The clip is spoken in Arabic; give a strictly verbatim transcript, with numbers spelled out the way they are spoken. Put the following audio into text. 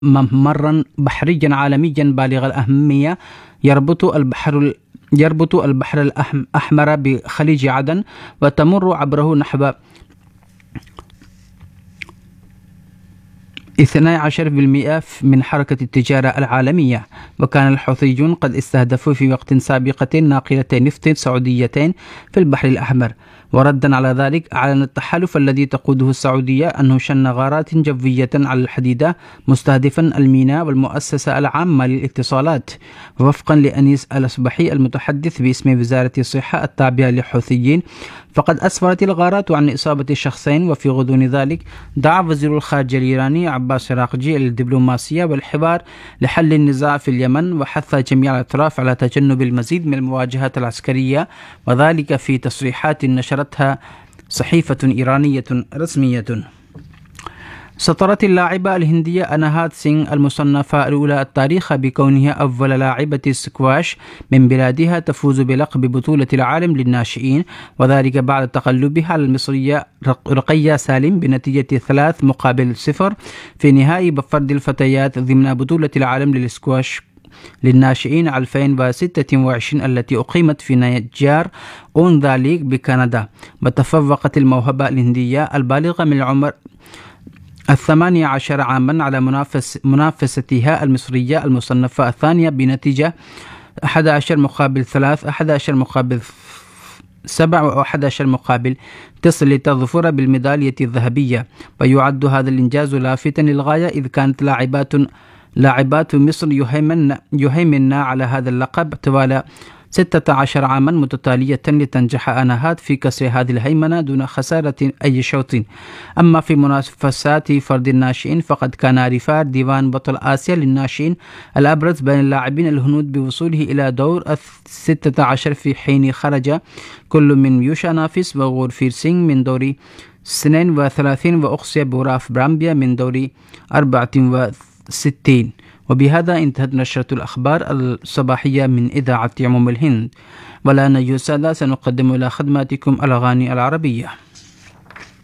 ممرا بحريا عالميا بالغ الأهمية يربط البحر يربط البحر الأحمر بخليج عدن، وتمر عبره نحو اثني عشر بالمئة من حركة التجارة العالمية. وكان الحوثيون قد استهدفوا في وقت سابق ناقلتين نفط سعوديتين في البحر الأحمر، وردا على ذلك أعلن التحالف الذي تقوده السعودية أنه شن غارات جوية على الحديدة مستهدفا الميناء والمؤسسة العامة للاتصالات. وفقا لأنيس الأصبحي المتحدث باسم وزارة الصحة التابعة للحوثيين، فقد أسفرت الغارات عن إصابة شخصين. وفي غضون ذلك دعا وزير الخارجية الإيراني عباس عراقجي إلى الدبلوماسية والحوار لحل النزاع في اليمن، وحث جميع الأطراف على تجنب المزيد من المواجهات العسكرية، وذلك في تصريحات نشرتها صحيفة إيرانية رسمية. سطرت اللاعبة الهندية أناهات سينغ المصنفة الأولى التاريخ بكونها أول لاعبة سكواش من بلادها تفوز بلقب بطولة العالم للناشئين، وذلك بعد تغلبها على المصرية رقية سالم بنتيجة ثلاث مقابل صفر في نهائي فرد الفتيات ضمن بطولة العالم للسكواش للناشئين ألفين وستة وعشرين التي أقيمت في نيجار أون ذا ليغ بكندا. وتفوقت الموهبة الهندية البالغة من العمر الثمانية عشر عاما على منافس منافستها المصرية المصنفة الثانية بنتيجة أحد عشر مقابل ثلاث أحد عشر مقابل سبع وأحد عشر مقابل تصل لتظفر بالميدالية الذهبية. ويعد هذا الإنجاز لافتا للغاية، إذ كانت لاعبات لاعبات مصر يهيمن يهيمن على هذا اللقب طوال ستة عشر عاما متتالية، لتنجح أناهات في كسر هذه الهيمنة دون خسارة أي شوط. أما في منافسات فرد الناشئين، فقد كان رفار ديوان بطل آسيا للناشئين الأبرز بين اللاعبين الهنود بوصوله إلى دور الستة عشر، في حين خرج كل من يوشا نافيس وغورفير سينغ من دور اثنين وثلاثين، وأقصي بوراف برامبيا من دور أربعة وستين. وبهذا انتهت نشرة الأخبار الصباحية من إذاعة عموم الهند، والآن أيها السادة سنقدم إلى خدماتكم الأغاني العربية.